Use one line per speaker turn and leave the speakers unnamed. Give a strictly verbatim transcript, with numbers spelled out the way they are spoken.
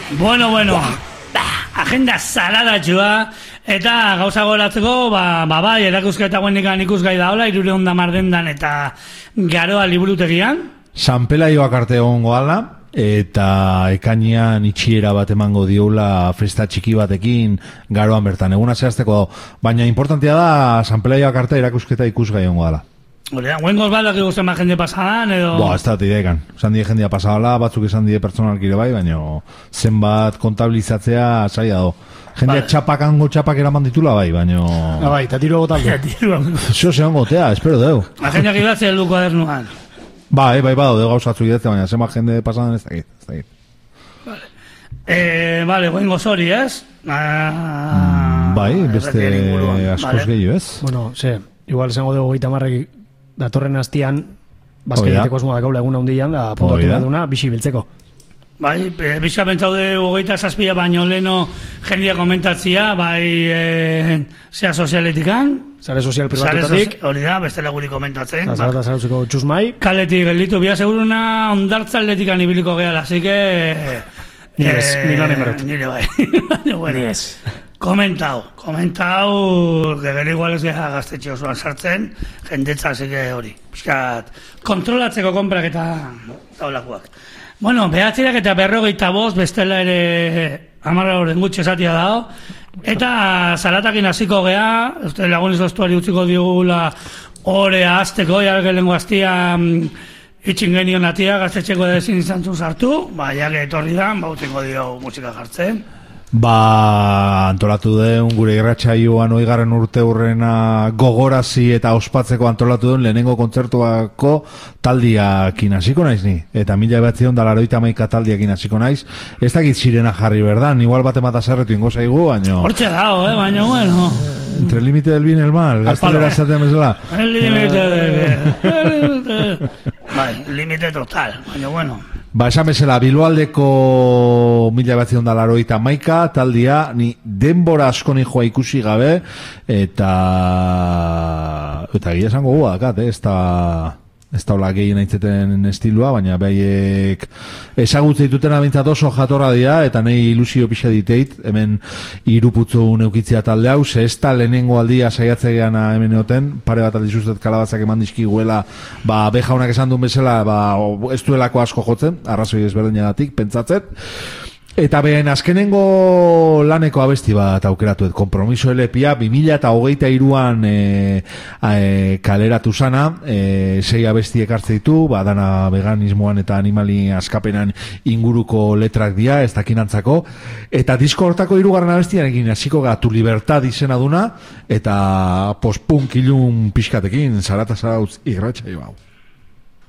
Bueno, bueno, agenda zaladatxua, eta gauza goratzeko, ba, ba, bai, erakusketa guenikan ikusgai daola, hirurehun eta hamar dendan eta Garoa liburutegian.
San Pelaioak arte egongo ala, eta ekainean itxiera bat emango diola festa txiki batekin Garoan bertan, eguna zehazteko dago. Baina importantea da, San Pelaioak arte erakusketa ikusgai egongo dala.
Hore, guengoz balak ikusten ma jende pasadan, edo...
Boa, ez da tidekan. Esan die jendea pasadala, batzuk esan die pertsonalkire bai, baina zenbat kontabilizatzea saia do. Jendea txapak hango txapak eraman ditula bai, baina...
Ah, bai, eta tiro gotaldu.
Xo ze hongo, tea, espero deu.
La jendeak idatze helduko adernuan.
Bai, bai, bai, deu gauzatzuk idatze, baina zenbat jende pasadan ez dakit, ez dakit.
Vale, eh, vale, guengoz hori, ez? Ah,
mm, bai, beste askoz
vale.
gehiago, ez?
Bueno, ze, igual esango dugu gaita marrek datorren hastian, bazkaiteko asmoa dakaula egun handian, da puntatu duna, bixi biltzeko.
Bai, bizka pentsaude hogeita zazpia baino leno jendia komentatzia, bai, e, zea sozialetikan.
Zare sozial privatutatik.
Hori da, bestela guri komentatzen.
Eta zara eta zarautzeko txusmai.
Kaletik gelditu, bia seguruna ondartzaletikan ibiliko gehala, así que...
Nire ez, nire lan emerot.
Nire bai, nire ez. Komentau, komentau, gegero igual ez geha gaztetxe osoan sartzen, jendetza, así que hori. Piskat, kontrolatzeko konprak eta taulakoak. Bueno, behatzirak eta berrogeita bost, bestela ere amarra horren gutxe esatia dago. Eta zaratakin hasiko gea, uste laguniz doztuari utziko digula orea azteko, jarke lengo aztia itxin genion atia, gaztetxeko ezin izan zuen sartu, ba, jake etorri da, ba, utziko dio musika jartzen.
Ba, antolatu den gure irratsaioan oigarren urte hurrena gogorazi eta ospatzeko antolatu den lehenengo kontzertuako taldiakin hasiko naiz ni. Eta mila behatzion da laroita maika taldiakin hasiko naiz. Ez dakit sirena jarri berdan, igual bate mata zerretu ingo zaigu, baino...
Hortxe dago, eh, baina bueno...
Entre el límite del bien y el mal, gaztelera esaten bezala.
El límite del bien... Bai, límite total, baina bueno...
Ba, esan bezala, Bilboaldeko mila behatzion da laroita maika taldia, ni denbora asko joa ikusi gabe, eta eta gira esango gu dakat, eh? ez da ez da hola gehien aitzeten estilua, baina behaiek ezagutze ditutena bintzat oso jatorra dira, eta nahi ilusio pixa diteit, hemen iruputzu neukitzia talde hau, ze ez da lehenengo aldia saiatzegean hemen egoten, pare bat aldizuztet kalabazak eman dizkiguela, ba, bejaunak esan duen bezala, ba, ez duelako asko jotzen, arrazoi ezberdinagatik, pentsatzet. Eta behen azkenengo laneko abesti bat aukeratuet, Kompromiso L P A bi mila eta hogeita hiruan e, e, kaleratu zana, e, sei abesti ekartze ditu, ba, dana veganismoan eta animali askapenan inguruko letrak dira, ez dakinantzako, eta disko hortako hirugarren abestian egin hasiko ga Tu Libertad izena duna, eta post-punk ilun pixkatekin, zarata zarautz irratsaio hau.